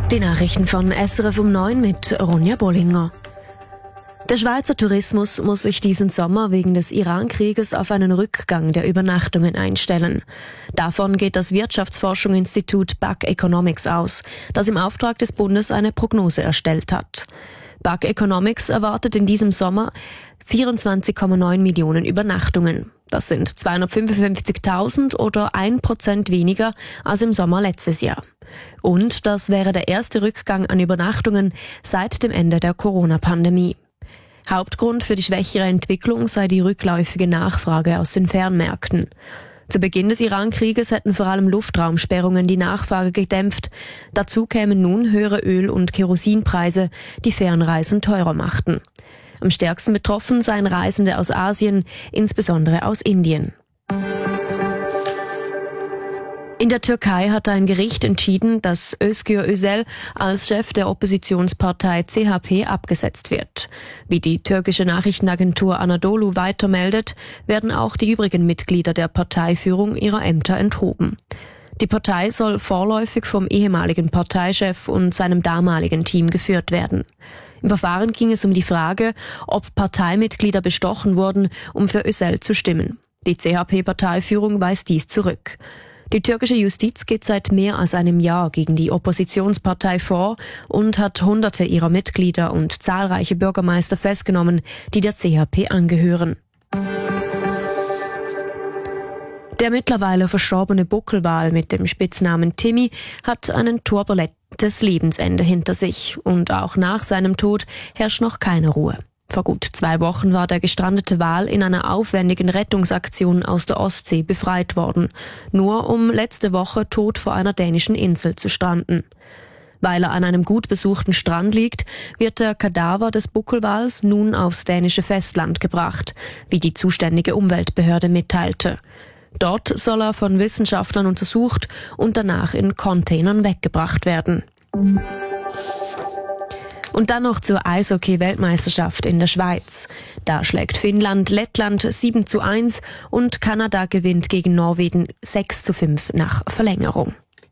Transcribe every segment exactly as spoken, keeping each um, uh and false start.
Die Nachrichten von S R F um neun mit Ronja Bollinger. Der Schweizer Tourismus muss sich diesen Sommer wegen des Iran-Krieges auf einen Rückgang der Übernachtungen einstellen. Davon geht das Wirtschaftsforschungsinstitut B A C Economics aus, das im Auftrag des Bundes eine Prognose erstellt hat. B A C Economics erwartet in diesem Sommer vierundzwanzig Komma neun Millionen Übernachtungen. Das sind zweihundertfünfundfünfzigtausend oder ein Prozent weniger als im Sommer letztes Jahr. Und das wäre der erste Rückgang an Übernachtungen seit dem Ende der Corona-Pandemie. Hauptgrund für die schwächere Entwicklung sei die rückläufige Nachfrage aus den Fernmärkten. Zu Beginn des Iran-Krieges hätten vor allem Luftraumsperrungen die Nachfrage gedämpft. Dazu kämen nun höhere Öl- und Kerosinpreise, die Fernreisen teurer machten. Am stärksten betroffen seien Reisende aus Asien, insbesondere aus Indien. In der Türkei hat ein Gericht entschieden, dass Özgür Özel als Chef der Oppositionspartei C H P abgesetzt wird. Wie die türkische Nachrichtenagentur Anadolu weitermeldet, werden auch die übrigen Mitglieder der Parteiführung ihrer Ämter enthoben. Die Partei soll vorläufig vom ehemaligen Parteichef und seinem damaligen Team geführt werden. Im Verfahren ging es um die Frage, ob Parteimitglieder bestochen wurden, um für Özel zu stimmen. Die C H P-Parteiführung weist dies zurück. Die türkische Justiz geht seit mehr als einem Jahr gegen die Oppositionspartei vor und hat Hunderte ihrer Mitglieder und zahlreiche Bürgermeister festgenommen, die der C H P angehören. Der mittlerweile verstorbene Buckelwal mit dem Spitznamen Timmy hat ein turbulentes Lebensende hinter sich und auch nach seinem Tod herrscht noch keine Ruhe. Vor gut zwei Wochen war der gestrandete Wal in einer aufwendigen Rettungsaktion aus der Ostsee befreit worden, nur um letzte Woche tot vor einer dänischen Insel zu stranden. Weil er an einem gut besuchten Strand liegt, wird der Kadaver des Buckelwals nun aufs dänische Festland gebracht, wie die zuständige Umweltbehörde mitteilte. Dort soll er von Wissenschaftlern untersucht und danach in Containern weggebracht werden. Und dann noch zur Eishockey-Weltmeisterschaft in der Schweiz. Da schlägt Finnland Lettland sieben zu eins und Kanada gewinnt gegen Norwegen sechs zu fünf nach Verlängerung.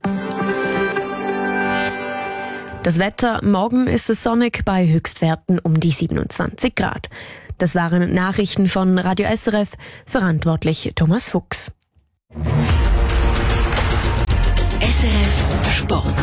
Das Wetter: Morgen ist es sonnig bei Höchstwerten um die siebenundzwanzig Grad. Das waren Nachrichten von Radio S R F, verantwortlich Thomas Fuchs. S R F Sport.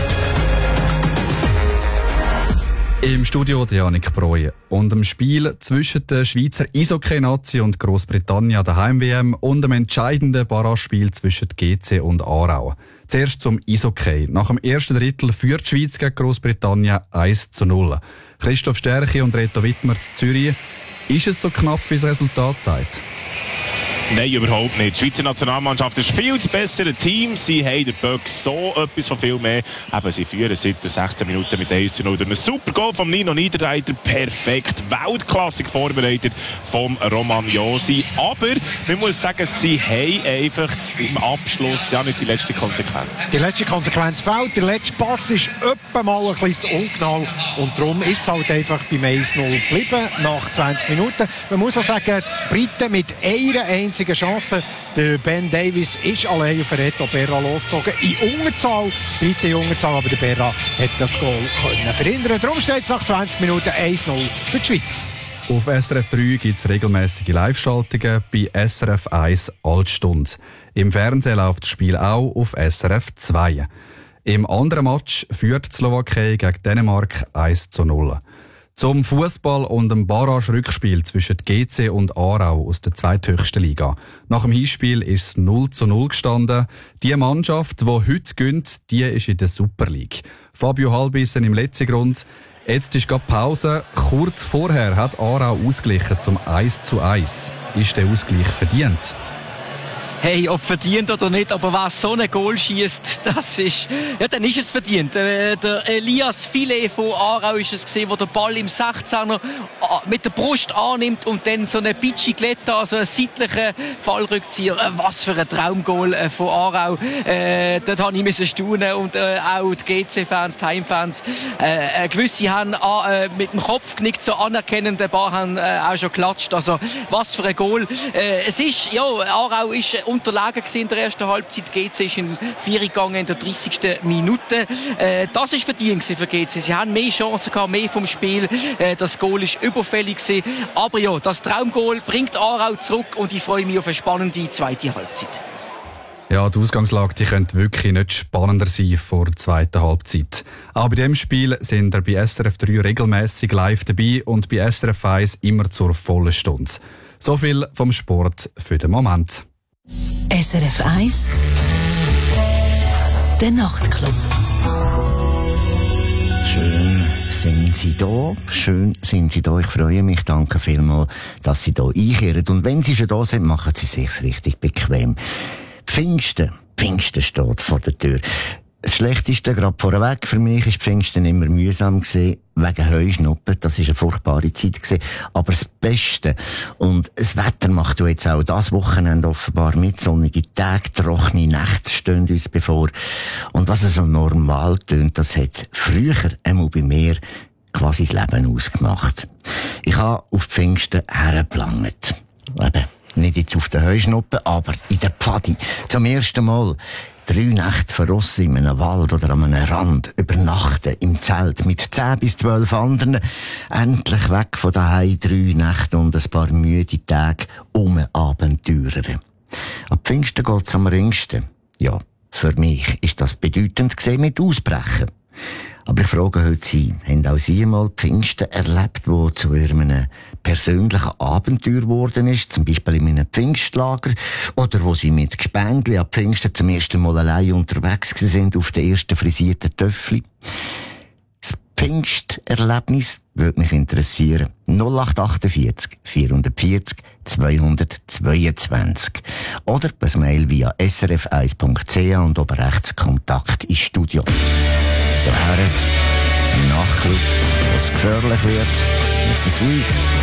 Im Studio Janik Breuer. Und im Spiel zwischen der Schweizer Eishockey-Nazi und Grossbritannien der Heim-W M und dem entscheidenden Barragespiel zwischen G C und Aarau. Zuerst zum Eishockey. Nach dem ersten Drittel führt die Schweiz gegen Grossbritannien eins zu null. Christoph Stärchi und Reto Wittmer zu Zürich. Ist es so knapp, wie das Resultat sagt? Nein, überhaupt nicht. Die Schweizer Nationalmannschaft ist viel zu bessere Team. Sie haben der Böck so etwas von viel mehr. Eben, sie führen seit der sechzehn Minuten mit eins zu null. Durch einen super Goal von Nino Niederreiter. Perfekt. Weltklassik vorbereitet vom Roman Josi. Aber man muss sagen, sie haben einfach im Abschluss ja nicht die letzte Konsequenz. Die letzte Konsequenz fehlt. Der letzte Pass ist etwa mal ein bisschen zu ungenau. Und darum ist es halt einfach beim eins zu null geblieben nach zwanzig Minuten. Man muss auch sagen, die Briten mit einer einzigen Chance. Der Ben Davis ist allein auf Reto Berra losgezogen. In Unterzahl, Briten in Unterzahl, aber der Berra hat das Goal können verhindern. Darum steht es nach zwanzig Minuten eins zu null für die Schweiz. Auf S R F drei gibt es regelmäßige Live-Schaltungen, bei S R F eins Altstunde. Im Fernsehen läuft das Spiel auch auf S R F zwei. Im anderen Match führt die Slowakei gegen Dänemark eins zu null. Zum Fußball und dem Barrage-Rückspiel zwischen G C und Aarau aus der zweithöchsten Liga. Nach dem Hinspiel ist es null zu null gestanden. Die Mannschaft, die heute gönnt, die ist in der Super League. Fabio Halbissen im letzten Grund. Jetzt ist gerade Pause. Kurz vorher hat Aarau ausgeglichen zum eins zu eins. Ist der Ausgleich verdient? Hey, ob verdient oder nicht, aber wer so ein Goal schießt, das ist, ja, dann ist es verdient. Äh, der Elias Filet von Aarau ist es gesehen, wo der Ball im sechzehner mit der Brust annimmt und dann so eine Bicicletta, also einen seitlichen Fallrückzieher. Äh, was für ein Traumgoal äh, von Aarau. Äh, dort habe ich müssen staunen und äh, auch die G C-Fans, die Heimfans. Äh, gewisse haben äh, mit dem Kopf genickt, so anerkennend, ein paar haben äh, auch schon geklatscht. Also, was für ein Goal. Äh, es ist, ja, Aarau ist unterlegen in der ersten Halbzeit. G C ist in vier gegangen in der dreißigsten Minute. Äh, das ist verdient für G C. Sie haben mehr Chancen gehabt, mehr vom Spiel. Äh, das Goal ist überfällig gewesen. Aber ja, das Traumgoal bringt Aarau zurück und ich freue mich auf eine spannende zweite Halbzeit. Ja, die Ausgangslage die könnte wirklich nicht spannender sein vor der zweiten Halbzeit. Auch bei diesem Spiel sind wir bei S R F drei regelmäßig live dabei und bei S R F eins immer zur vollen Stunde. So viel vom Sport für den Moment. S R F eins Der Nachtclub. Schön sind Sie da, schön sind Sie da. Ich freue mich, danke vielmals, dass Sie da einkehren. Und wenn Sie schon da sind, machen Sie sich richtig bequem. Pfingsten, Pfingsten steht vor der Tür. Das Schlechteste, gerade vorweg, für mich ist Pfingsten immer mühsam gewesen, wegen Heuschnuppen. Das war eine furchtbare Zeit gewesen. Aber das Beste, und das Wetter macht du jetzt auch das Wochenende offenbar mit, sonnige Tage, trockene Nächte stehen uns bevor. Und was so normal tönt, das hat früher einmal bei mir quasi das Leben ausgemacht. Ich habe auf Pfingsten hergeplangt. Eben. Nicht jetzt auf den Heuschnuppen, aber in der Pfadi. Zum ersten Mal drei Nächte verrossen in einem Wald oder an einem Rand, übernachten im Zelt mit zehn bis zwölf anderen, endlich weg von daheim, drei Nächte und ein paar müde Tage um Abenteurer. Ab Pfingsten geht's am ringsten. Ja, für mich ist das bedeutend gesehen mit Ausbrechen. Aber ich frage heute Sie, haben auch Sie einmal Pfingsten erlebt, wo zu einem persönlichen Abenteuer geworden ist, zum Beispiel in einem Pfingstlager, oder wo Sie mit Gespendli ab Pfingsten zum ersten Mal allein unterwegs sind auf den ersten frisierten Töffli? Das Pfingsterlebnis würde mich interessieren. null acht achtundvierzig vierhundertvierzig zweihundertzweiundzwanzig oder per Mail via s r f eins punkt c h und oben rechts Kontakt ins Studio. Daher ein Nachklub, wo es gefährlich wird, mit den Sweets.